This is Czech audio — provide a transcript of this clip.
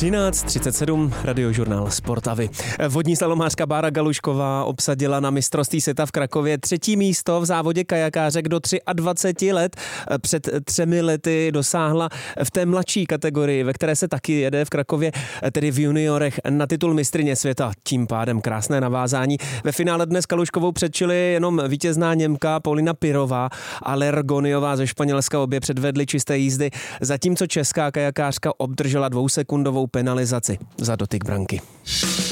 13:37, Radiožurnál Sportavy. Vodní slalomářka Bára Galušková obsadila na mistrovství světa v Krakově 3. místo v závodě kajakářek do 23 let. Před 3 lety dosáhla v té mladší kategorii, ve které se taky jede v Krakově, tedy v juniorech, na titul mistryně světa. Tím pádem krásné navázání. Ve finále dnes Galuškovou předčili jenom vítězná Němka Paulina Pirová a Lergoniová ze Španělska, obě předvedly čisté jízdy, zatímco česká kajakářka obdržela 2sekundovou penalizaci za dotyk branky.